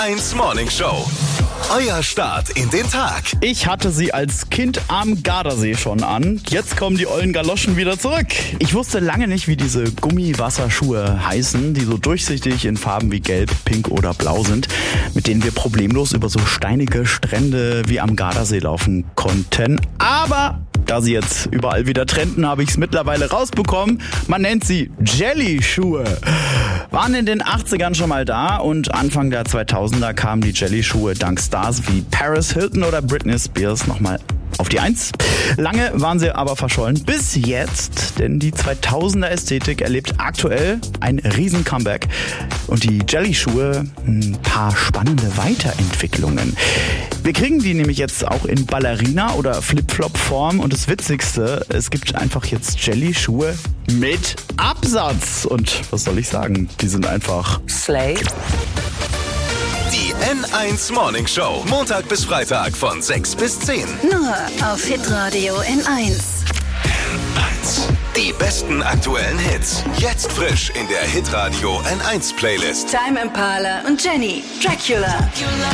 N1 Morning Show. Euer Start in den Tag. Ich hatte sie als Kind am Gardasee schon an. Jetzt kommen die ollen Galoschen wieder zurück. Ich wusste lange nicht, wie diese Gummiwasserschuhe heißen, die so durchsichtig in Farben wie Gelb, Pink oder Blau sind, mit denen wir problemlos über so steinige Strände wie am Gardasee laufen konnten. Aber da sie jetzt überall wieder trenden, habe ich es mittlerweile rausbekommen. Man nennt sie Jelly-Schuhe. Waren in den 80ern schon mal da und Anfang der 2000er kamen die Jelly-Schuhe dank Stars wie Paris Hilton oder Britney Spears nochmal auf die 1. Lange waren sie aber verschollen, bis jetzt, denn die 2000er Ästhetik erlebt aktuell ein riesen Comeback und die Jelly-Schuhe ein paar spannende Weiterentwicklungen. Wir kriegen die nämlich jetzt auch in Ballerina- oder Flip-Flop-Form und das Witzigste, es gibt einfach jetzt Jelly-Schuhe mit Absatz und was soll ich sagen, die sind einfach Slay. Die N1 Morning Show. Montag bis Freitag von 6 bis 10. Nur auf Hitradio N1. Die besten aktuellen Hits. Jetzt frisch in der Hitradio N1 Playlist. Time Impala und Jenny. Dracula.